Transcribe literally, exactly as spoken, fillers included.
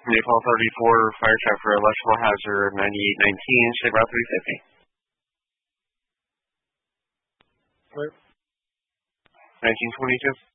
Mayfall thirty-four, fire trap for electrical hazard ninety-eight nineteen, shake route three fifty. Clear. nineteen twenty-two.